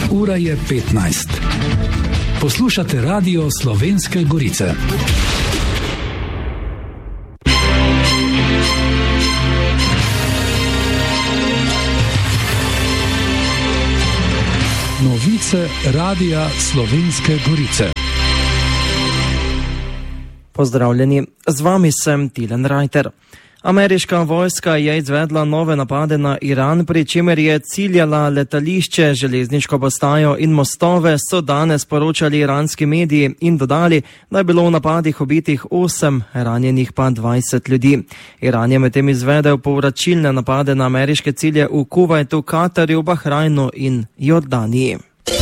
Ura je 15. Poslušate Radio Slovenske Gorice. Novice Radia Slovenske Gorice. Pozdravljeni, z vami sem Tilen Rajter. Ameriška vojska je izvedla nove napade na Iran, pri čemer je ciljala letališče, železniško postajo in mostove, so danes poročali iranski mediji in dodali, da je bilo v napadih ubitih 8, ranjenih pa 20 ljudi. Iran je medtem izvedel povračilne napade na ameriške cilje v Kuvajtu, Katarju, Bahrajnu in Jordaniji.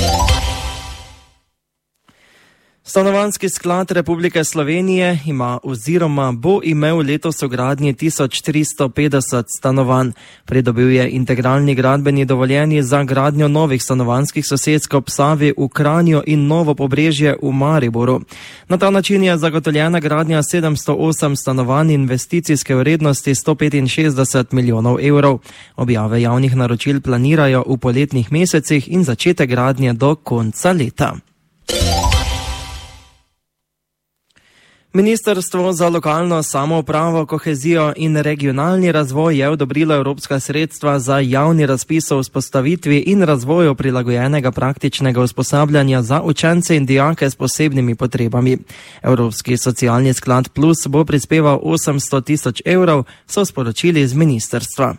Stanovanjski sklad Republike Slovenije ima oziroma bo imel letos v gradnji 1350 stanovanj. Pridobil je integralni gradbeni dovoljenji za gradnjo novih stanovanjskih sosedsk ob Savi v Kranju in Novo Pobrežje v Mariboru. Na ta način je zagotovljena gradnja 708 stanovanj investicijske vrednosti 165 milijonov evrov. Objave javnih naročil planirajo v poletnih mesecih in začetek gradnje do konca leta. Ministrstvo za lokalno samoupravo, kohezijo in regionalni razvoj je odobrilo evropska sredstva za javni razpis o vzpostavitvi in razvoju prilagojenega praktičnega usposabljanja za učence in dijake s posebnimi potrebami. Evropski socialni sklad Plus bo prispeval 800 tisoč evrov, so sporočili iz ministrstva.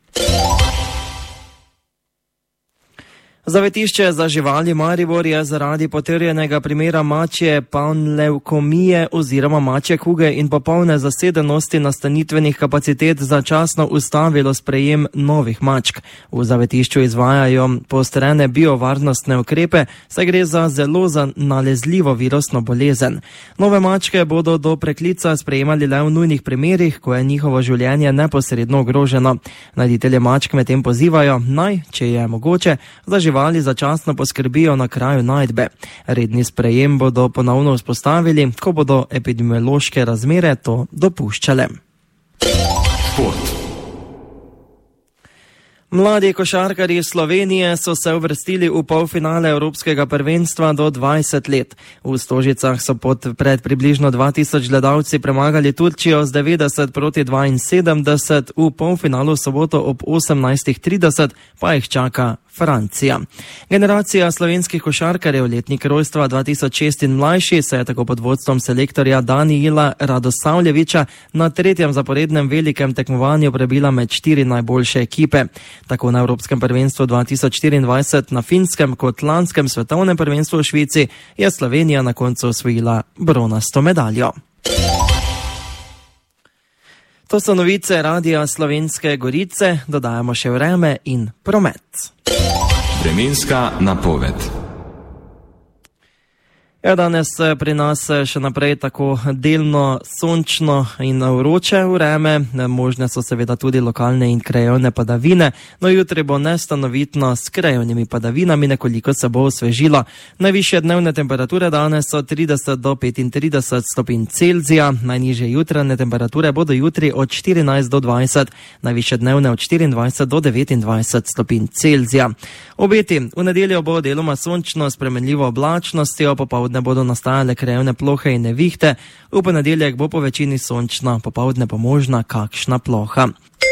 Zavetišče za živali Maribor je zaradi potrjenega primera mačje panlevkomije oziroma mačje kuge in popolne zasedenosti nastanitvenih kapacitet začasno ustavilo sprejem novih mačk. V zavetišču izvajajo poostrene biovarnostne ukrepe, saj gre za zelo nalezljivo virusno bolezen. Nove mačke bodo do preklica sprejemali le v nujnih primerih, ko je njihovo življenje neposredno ogroženo. Najditelje mačk medtem pozivajo naj, če je mogoče, za živali začasno poskrbijo na kraju najdbe. Redni sprejem bodo ponovno vzpostavili, ko bodo epidemiološke razmere to dopuščale. Šport. Mladi košarkarji Slovenije so se uvrstili v polfinale Evropskega prvenstva do 20 let. V Stožicah so pred približno 2000 gledalci premagali Turčijo z 90-72, v polfinalu soboto ob 18:30 pa jih čaka Francija. Generacija slovenskih košarkarjev letnik rojstva 2006 in mlajši se je tako pod vodstvom selektorja Danijela Radosavljeviča na tretjem zaporednem velikem tekmovanju prebila med 4 najboljše ekipe. Tako na Evropskem prvenstvu 2024 na Finskem kot lanskem svetovnem prvenstvu v Švici je Slovenija na koncu osvojila bronasto medaljo. To so novice Radia Slovenske Gorice, dodajamo še vreme in promet. Vremenska napoved. Danes pri nas še naprej tako delno sončno in vroče vreme, možne so seveda tudi lokalne in krajevne padavine, no jutri bo nestanovitno s krajevnimi padavinami, nekoliko se bo osvežilo. Najvišje dnevne temperature danes so 30 do 35 stopinj Celzija, najnižje jutranje temperature bodo jutri od 14 do 20, najvišje dnevne od 24 do 29 stopinj Celzija. Obeti: v nedeljo bo deloma sončno s spremenljivo oblačnostjo, popoldne bodo nastajale krajevne plohe in nevihte, v ponedeljek bo po večini sončno, popoldne pa možna kakšna ploha.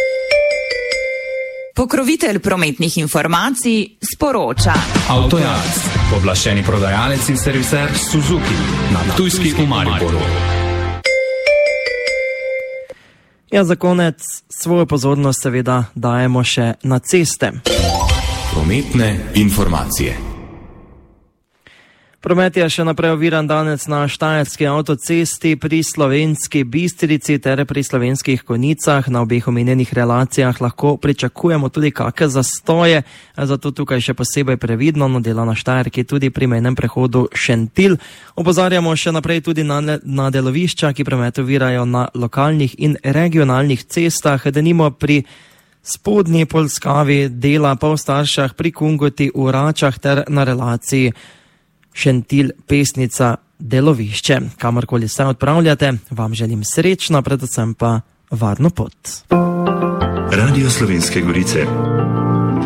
Pokrovitelj prometnih informacij sporoča. Avtojaz, pooblaščeni prodajalec in serviser Suzuki na Ptujski v Mariboru. Ja, za konec svojo pozornost seveda dajemo še na ceste. Prometne informacije. Promet je še naprej oviran danes na Štajerski avtocesti pri Slovenski Bistrici ter pri Slovenskih Konjicah. Na obeh omenjenih relacijah lahko pričakujemo tudi kakšne zastoje, zato tukaj še posebej previdno, no dela na Štajerki tudi pri mejnem prehodu Šentilj. Opozarjamo še naprej tudi na delovišča, ki promet ovirajo na lokalnih in regionalnih cestah, denimo pri Spodnji Polskavi, dela pa v Staršah, pri Kungoti, v Račah ter na relaciji Šentilj Pesnica delovišče. Kamorkoli se odpravljate, vam želim srečno, predvsem pa varno pot. Radio Slovenske Gorice.